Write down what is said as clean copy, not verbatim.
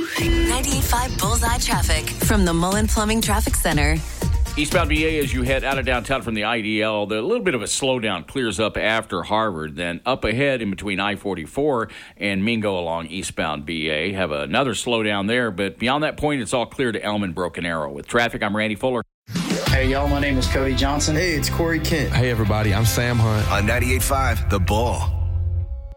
98.5 Bullseye Traffic from the Mullen Plumbing Traffic Center. Eastbound BA as you head out of downtown from the IDL, the little bit of a slowdown clears up after Harvard. Then up ahead in between I-44 and Mingo along eastbound BA. Have another slowdown there, but beyond that point, it's all clear to Elm and Broken Arrow. With traffic, I'm Randy Fuller. Hey, y'all, my name is Cody Johnson. Hey, it's Corey Kent. Hey, everybody, I'm Sam Hunt. On 98.5, The Bull.